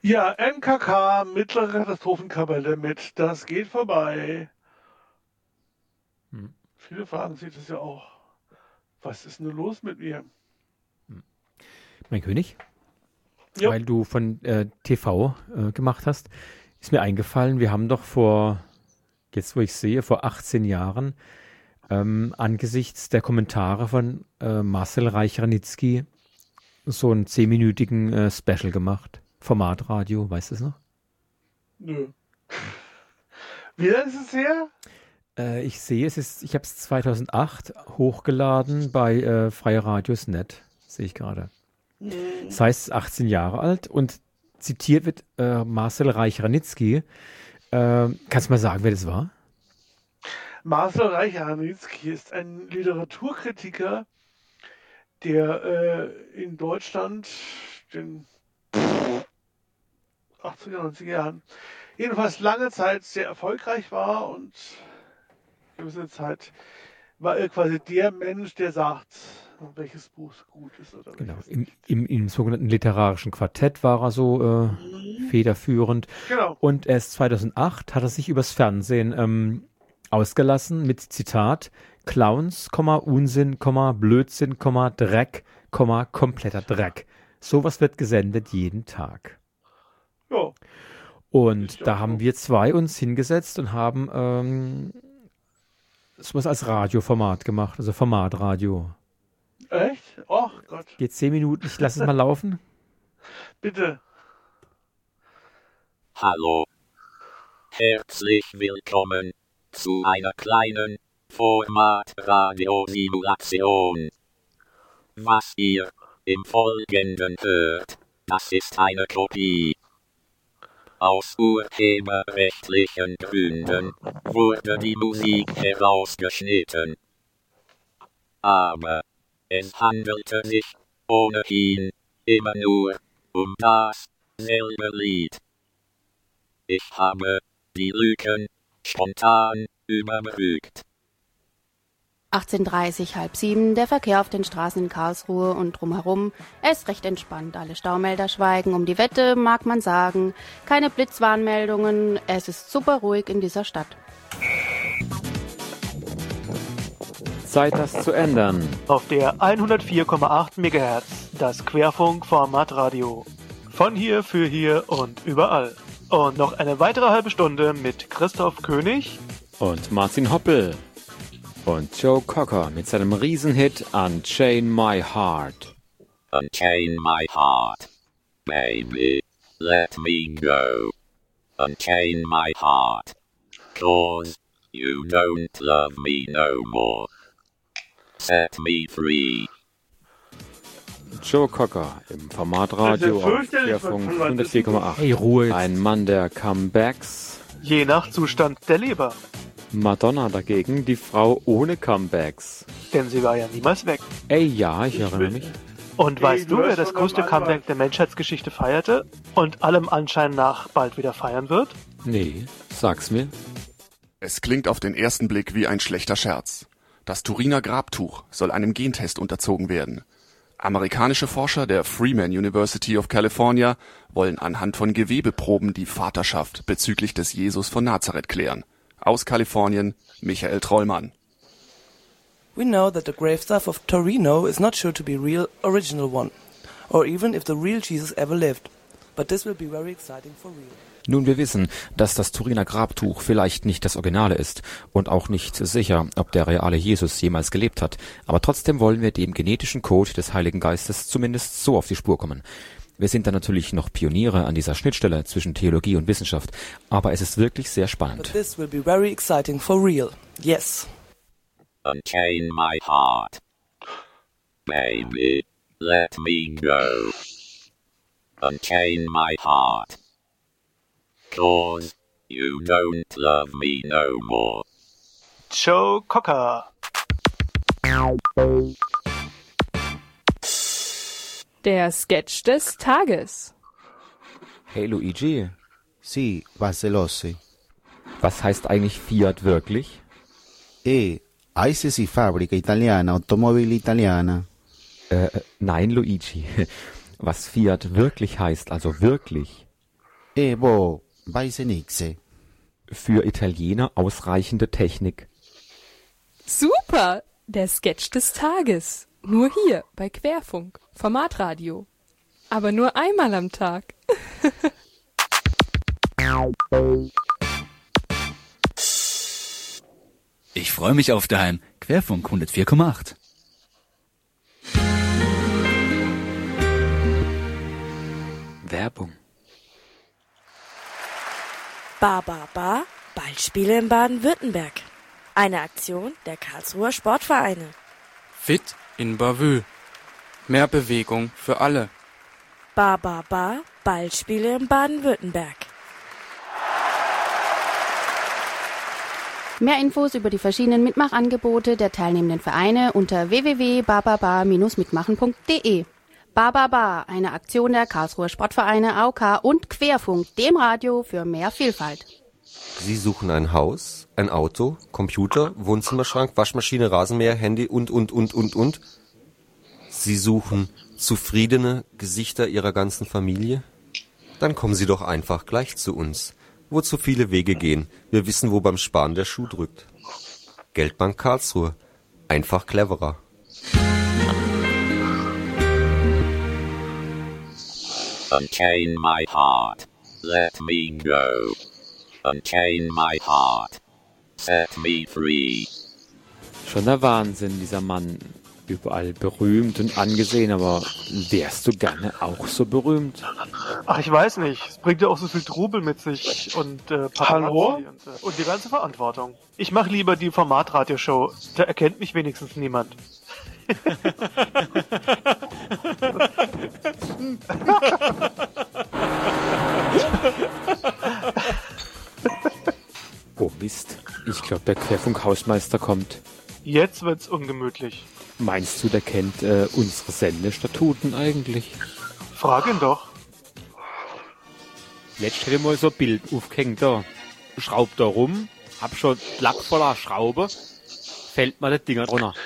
Ja, NKK, mittlere Katastrophenkapelle mit Das geht vorbei. Viele fragen sich das ja auch. Was ist denn los mit mir? Mein König, Jo. weil du von TV gemacht hast, ist mir eingefallen, wir haben doch vor 18 Jahren angesichts der Kommentare von Marcel Reich-Ranitzky so einen 10-minütigen Special gemacht. Formatradio, weißt du es noch? Nö. Wie lange ist es her? Ich sehe, ich habe es 2008 hochgeladen bei Freie Radios.net, sehe ich gerade. Das heißt, es ist 18 Jahre alt und zitiert wird Marcel Reich-Ranitzky. Kannst du mal sagen, wer das war? Marcel Reich-Ranitzky ist ein Literaturkritiker, der in Deutschland den 80er, 90er Jahren jedenfalls lange Zeit sehr erfolgreich war und gewisse Zeit war er quasi der Mensch, der sagt, welches Buch gut ist oder Genau, welches im sogenannten literarischen Quartett war er so federführend. Genau. Und erst 2008 hat er sich übers Fernsehen ausgelassen mit Zitat: Clowns, Unsinn, Blödsinn, Dreck, kompletter Dreck. Sowas wird gesendet jeden Tag. Ja. Und da haben wir zwei uns hingesetzt und haben sowas als Radioformat gemacht, also Formatradio. Echt? Oh Gott. Geht 10 Minuten, ich lasse es mal laufen. Bitte. Hallo. Herzlich willkommen zu einer kleinen Formatradio-Simulation. Was ihr im Folgenden hört, das ist eine Kopie. Aus urheberrechtlichen Gründen wurde die Musik herausgeschnitten. Aber es handelte sich ohnehin immer nur um dasselbe Lied. Ich habe die Lücken spontan überbrückt. 18:30, 18:30, der Verkehr auf den Straßen in Karlsruhe und drumherum. Es ist recht entspannt, alle Staumelder schweigen. Um die Wette mag man sagen, keine Blitzwarnmeldungen, es ist super ruhig in dieser Stadt. Zeit, das zu ändern. Auf der 104,8 MHz, das Querfunk-Formatradio. Von hier, für hier und überall. Und noch eine weitere halbe Stunde mit Christoph König und Martin Hoppel. Und Joe Cocker mit seinem Riesenhit Unchain My Heart. Unchain my heart, baby, let me go. Unchain my heart, 'cause you don't love me no more. Set me free. Joe Cocker im Formatradio auf Querfunk 104,8. Hey, Ruhe jetzt. Ein Mann der Comebacks. Je nach Zustand der Leber. Madonna dagegen, die Frau ohne Comebacks. Denn sie war ja niemals weg. Ey, ja, ich erinnere mich. Und weißt du, wer das größte Comeback der Menschheitsgeschichte feierte und allem Anschein nach bald wieder feiern wird? Nee, sag's mir. Es klingt auf den ersten Blick wie ein schlechter Scherz. Das Turiner Grabtuch soll einem Gentest unterzogen werden. Amerikanische Forscher der Freeman University of California wollen anhand von Gewebeproben die Vaterschaft bezüglich des Jesus von Nazareth klären. Aus Kalifornien, Michael Trollmann. We know that the grave stuff of Torino is not sure to be real original one, or even if the real Jesus ever lived. But this will be very exciting for real. Nun, wir wissen, dass das Turiner Grabtuch vielleicht nicht das Originale ist und auch nicht sicher, ob der reale Jesus jemals gelebt hat. Aber trotzdem wollen wir dem genetischen Code des Heiligen Geistes zumindest so auf die Spur kommen. Wir sind da natürlich noch Pioniere an dieser Schnittstelle zwischen Theologie und Wissenschaft, aber es ist wirklich sehr spannend. But this will be very exciting for real. Yes. Unchain my heart, baby, let me go. Unchain my heart, 'cause you don't love me no more. Joe Cocker. Der Sketch des Tages. Hey Luigi, Sì, Vaselossi. was heißt eigentlich Fiat wirklich? Aise si fabbrica italiana, automobili italiana. Nein, Luigi. Was Fiat wirklich heißt, also wirklich, Boh, weiße nixe. Für Italiener ausreichende Technik. Super! Der Sketch des Tages. Nur hier bei Querfunk, Formatradio. Aber nur einmal am Tag. Ich freue mich auf dein Querfunk 104,8. Werbung. Ba, Ballspiele in Baden-Württemberg. Eine Aktion der Karlsruher Sportvereine. Fit in Bavü. Mehr Bewegung für alle. Ba, Ballspiele in Baden-Württemberg. Mehr Infos über die verschiedenen Mitmachangebote der teilnehmenden Vereine unter www.bababa-mitmachen.de. Ba, eine Aktion der Karlsruher Sportvereine AOK und Querfunk, dem Radio für mehr Vielfalt. Sie suchen ein Haus, ein Auto, Computer, Wohnzimmerschrank, Waschmaschine, Rasenmäher, Handy und. Sie suchen zufriedene Gesichter Ihrer ganzen Familie? Dann kommen Sie doch einfach gleich zu uns. Wozu viele Wege gehen, wir wissen, wo beim Sparen der Schuh drückt. Geldbank Karlsruhe. Einfach cleverer. Unchain my heart. Let me go. Unchain my heart. Set me free. Schon der Wahnsinn, dieser Mann. Überall berühmt und angesehen, aber wärst du gerne auch so berühmt? Ach, ich weiß nicht. Es bringt ja auch so viel Trubel mit sich und Hallo? und die ganze Verantwortung. Ich mache lieber die Formatradioshow. Da erkennt mich wenigstens niemand. Oh Mist, ich glaube, der Querfunk-Hausmeister kommt. Jetzt wird's ungemütlich. Meinst du, der kennt unsere Sendestatuten eigentlich? Frag ihn doch. Jetzt hätte ich mal so ein Bild aufgehängt da. Schraubt da rum, hab schon Lack voller Schraube, fällt mal das Ding runter.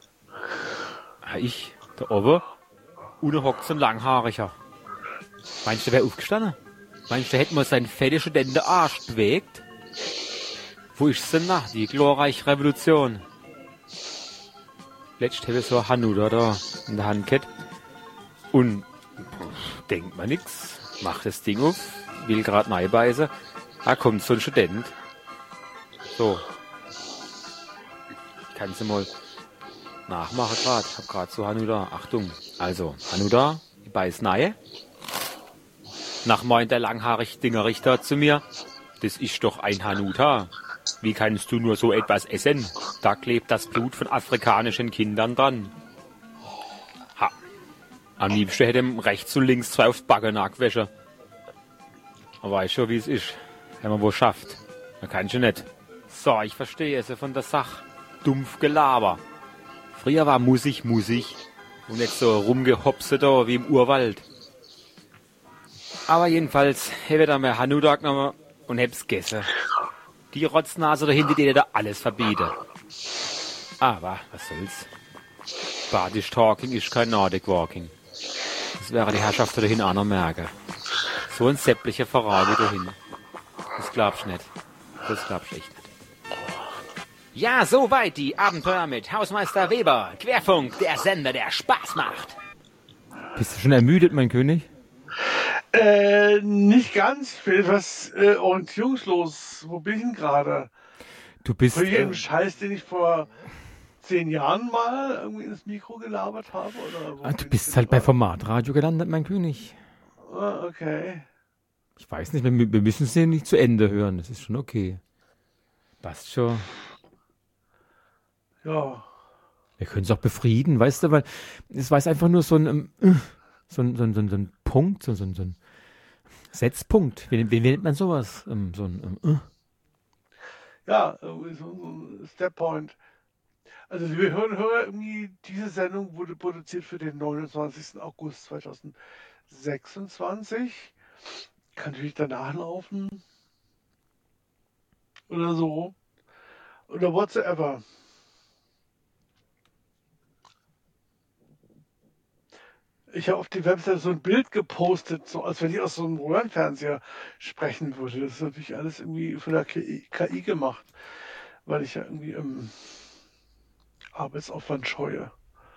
Ich, da oben, ohne hockt so ein Langhaariger. Meinst du, der wäre aufgestanden? Meinst du, der hätte mal seinen fetten Studentenarsch bewegt? Wo ist's denn nach, die glorreiche Revolution? Letztens habe ich so ein Hanuta da in der Hand gehabt. Und denkt man nix, macht das Ding auf, will grad neibeißen. Da kommt so ein Student. So. Ich kann sie mal nachmachen grad. Hab grad so Hanuta. Achtung. Also, Hanuta, ich beiß nein. Nach meint der langhaarig Dinger Richter zu mir. Das ist doch ein Hanuta. Wie kannst du nur so etwas essen? Da klebt das Blut von afrikanischen Kindern dran. Ha. Am liebsten hätte ihm rechts und links zwei aufs Backen abgewaschen. Aber weiß schon, wie es ist. Wenn man wo schafft. Man kann schon nicht. So, ich verstehe es von der Sache. Dumpf Gelaber. Früher war Musik. Und nicht so rumgehopse da wie im Urwald. Aber jedenfalls, habe ich da mal Hanuta genommen und hab's gegessen. Die Rotznase dahinter, die da alles verbieten. Aber, was soll's. Badisch Talking ist kein Nordic Walking. Das wäre die Herrschaft dahin auch noch merken. So ein säpplicher Ferrari dahin. Das glaubst du nicht. Das glaubst du echt nicht. Ja, soweit die Abenteuer mit Hausmeister Weber. Querfunk, der Sender, der Spaß macht. Bist du schon ermüdet, mein König? Nicht ganz. Ich bin etwas orientierungslos. Wo bin ich denn gerade? Du bist... Für jeden Scheiß, den ich vor 10 Jahren mal irgendwie ins Mikro gelabert habe? Oder du bist halt bei Formatradio gelandet, mein König. Ah, okay. Ich weiß nicht, wir müssen es ja nicht zu Ende hören. Das ist schon okay. Passt schon. Ja. Wir können es auch befrieden, weißt du, weil es war einfach nur so ein Punkt, so ein Setzpunkt. Wie nennt man sowas? Ja, irgendwie so ein Step-Point. Also wir hören irgendwie, diese Sendung wurde produziert für den 29. August 2026. Kann natürlich danach laufen. Oder so. Oder whatsoever. Ich habe auf die Webseite so ein Bild gepostet, so als wenn ich aus so einem Röhrenfernseher sprechen würde. Das ist natürlich alles irgendwie von der KI gemacht, weil ich ja irgendwie Arbeitsaufwand scheue.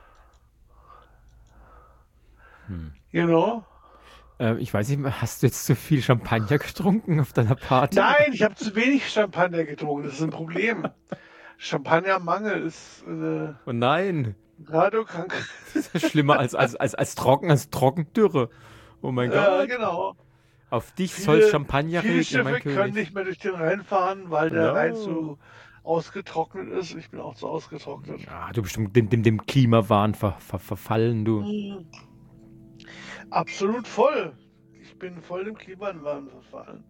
Genau. Ich weiß nicht, hast du jetzt zu viel Champagner getrunken auf deiner Party? Nein, ich habe zu wenig Champagner getrunken. Das ist ein Problem. Champagnermangel ist Oh nein, radiokrank. das ist schlimmer als Trockendürre. Oh mein Ja, Gott. genau. Auf dich soll Champagner Viele regnen, mein Schiffe können König. nicht mehr durch den Rhein fahren, weil der Ja. Rhein zu ausgetrocknet ist. Ich bin auch zu ausgetrocknet. Ah, du bist dem Klimawahn verfallen, du. Absolut voll. Ich bin voll dem Klimawandel verfallen.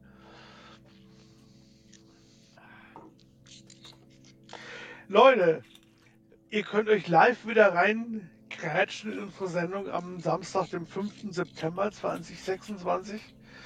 Leute, ihr könnt euch live wieder reingrätschen in unsere Sendung am Samstag, dem 5. September 2026.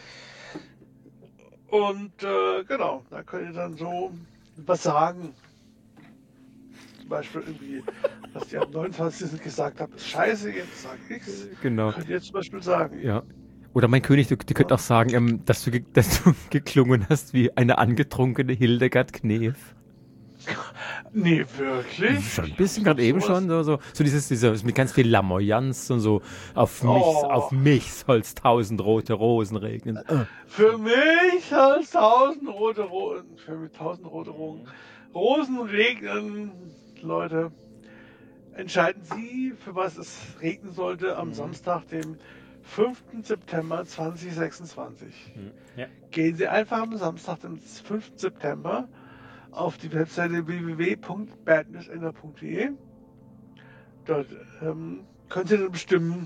Und genau, da könnt ihr dann so was sagen. Zum Beispiel irgendwie, was ihr am 29. gesagt habt, ist scheiße, jetzt sag ich's. Genau. Könnt ihr zum Beispiel sagen. Ja. Oder mein König, du könnt auch sagen, dass du geklungen hast wie eine angetrunkene Hildegard Knef. Nee, wirklich? Schon ein bisschen, gerade eben schon. So dieses mit ganz viel Lamoyanz und so. Auf mich soll's 1000 rote Rosen regnen. Für mich soll es 1000 rote Rosen regnen. Leute, entscheiden Sie, für was es regnen sollte am Samstag, dem 5. September 2026. Ja. Gehen Sie einfach am Samstag, dem 5. September, auf die Webseite www.badnessender.de. Dort können Sie dann bestimmen.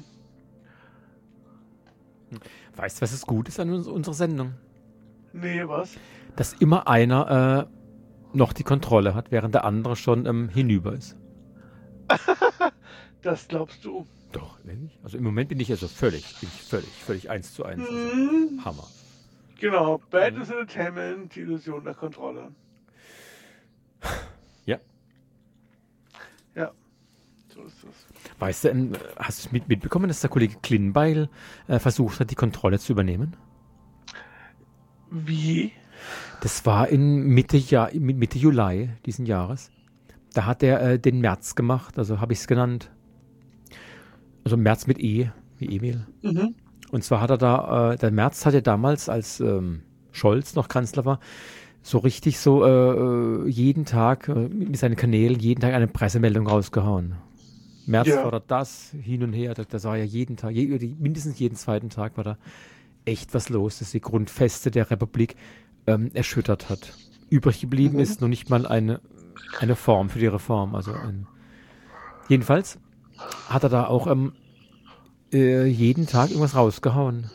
Weißt du, was das gut ist an unserer Sendung? Nee, was? Dass immer einer noch die Kontrolle hat, während der andere schon hinüber ist. Das glaubst du? Doch, ehrlich? Also im Moment bin ich völlig 1:1. Also Hammer. Genau, Badness Entertainment, die Illusion der Kontrolle. Ja. Ja, so ist es. Weißt du, hast du es mitbekommen, dass der Kollege Klinbeil versucht hat, die Kontrolle zu übernehmen? Wie? Das war in Mitte Juli diesen Jahres. Da hat er den März gemacht, also habe ich es genannt. Also März mit E, wie Emil. Mhm. Und zwar hat er der März hat ja damals, als Scholz noch Kanzler war, so richtig jeden Tag mit seinen Kanälen jeden Tag eine Pressemeldung rausgehauen. März fordert das, hin und her, das war ja jeden Tag, mindestens jeden zweiten Tag war da echt was los, dass die Grundfeste der Republik erschüttert hat. Übrig geblieben ist noch nicht mal eine Form für die Reform. Also jedenfalls hat er da auch jeden Tag irgendwas rausgehauen.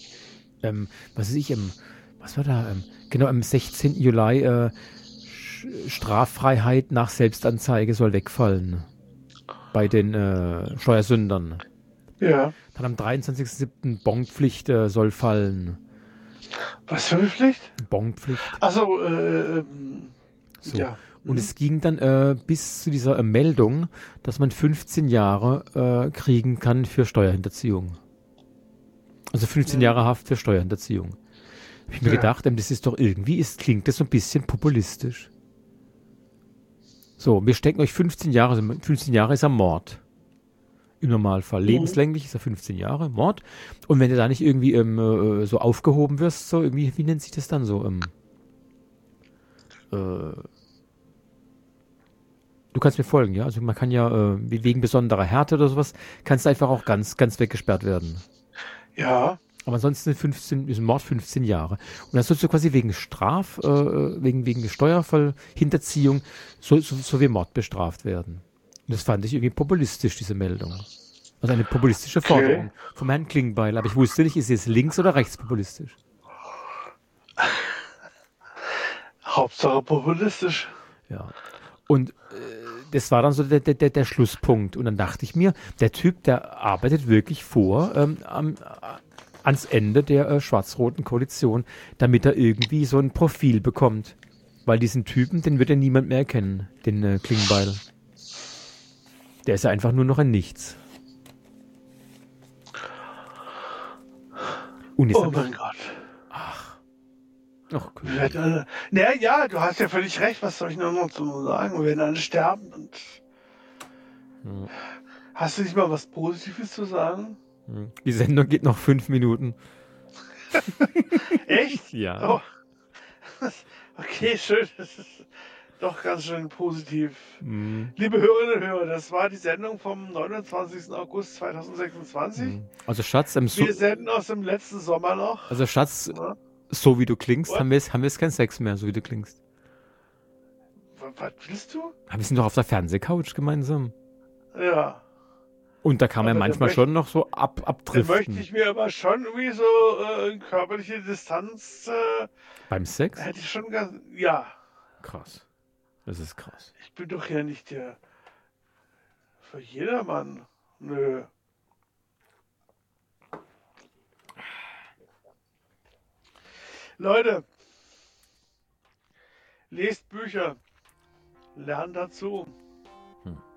Was war da? Genau, am 16. Juli Straffreiheit nach Selbstanzeige soll wegfallen. Bei den Steuersündern. Ja. Dann am 23.07. Bonpflicht soll fallen. Was für eine Pflicht? Bonpflicht. Achso, so. Ja. Und es ging dann bis zu dieser Meldung, dass man 15 Jahre kriegen kann für Steuerhinterziehung. Also 15 Jahre Haft für Steuerhinterziehung. Habe ich mir gedacht, das ist doch klingt das so ein bisschen populistisch. So, wir stecken euch 15 Jahre, also 15 Jahre ist er Mord. Im Normalfall. Lebenslänglich ist er 15 Jahre, Mord. Und wenn du da nicht irgendwie so aufgehoben wirst, so irgendwie, wie nennt sich das dann so? Du kannst mir folgen, ja? Also man kann ja wegen besonderer Härte oder sowas, kannst du einfach auch ganz, ganz weggesperrt werden. Ja. Aber ansonsten ist Mord 15 Jahre. Und dann sollst du quasi wegen wegen Steuerhinterziehung so wie Mord bestraft werden. Und das fand ich irgendwie populistisch, diese Meldung. Also eine populistische Forderung vom Herrn Klingbeil. Aber ich wusste nicht, ist es links- oder rechtspopulistisch? Hauptsache populistisch. Ja. Und das war dann so der Schlusspunkt. Und dann dachte ich mir, der Typ, der arbeitet wirklich vor ans Ende der schwarz-roten Koalition, damit er irgendwie so ein Profil bekommt. Weil diesen Typen, den wird ja niemand mehr erkennen, den Klingbeil. Der ist ja einfach nur noch ein Nichts. Und jetzt Oh mein Gott. Ach, Wir werden alle, ja, du hast ja völlig recht. Was soll ich noch zu sagen? Wir werden alle sterben. Und hast du nicht mal was Positives zu sagen? Die Sendung geht noch 5 Minuten. Echt? Ja. Oh. Okay, schön. Das ist doch ganz schön positiv. Liebe Hörerinnen und Hörer, das war die Sendung vom 29. August 2026. Also Schatz, Wir senden aus dem letzten Sommer noch. Also Schatz, Ja. so wie du klingst, haben wir jetzt keinen Sex mehr, so wie du klingst. Was willst du? Aber wir sind doch auf der Fernsehcouch gemeinsam. Ja. Und da kann man Aber manchmal dann schon noch so Da abdriften. möchte ich mir aber schon irgendwie so körperliche Distanz. Beim Sex? Hätte ich schon ganz. Ja. Krass. Das ist krass. Ich bin doch ja nicht der. Für jedermann. Nö. Leute. Lest Bücher. Lernt dazu.